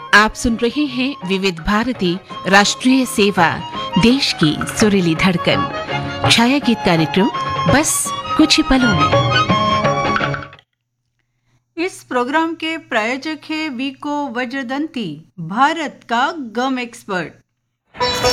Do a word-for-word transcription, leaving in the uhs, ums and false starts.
आप सुन रहे हैं विविध भारती राष्ट्रीय सेवा, देश की सुरीली धड़कन। छाया गीत कार्यक्रम बस कुछ ही पलों में। इस प्रोग्राम के प्रायोजक है वीको वज्रदंती, भारत का गम एक्सपर्ट।